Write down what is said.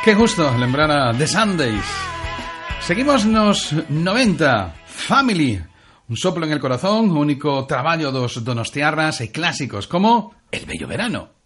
Que gusto, lembrana The Sundays. Seguimos nos 90, Family. Un soplo en el corazón, único traballo dos donostiarras e clásicos como El bello verano.